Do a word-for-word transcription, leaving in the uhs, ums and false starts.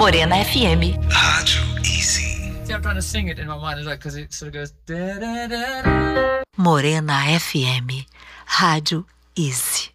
Morena F M. Rádio Easy. See, I'm trying to sing it in my mind, like, because it sort of goes. Da, da, da, da. Morena F M. Rádio Easy.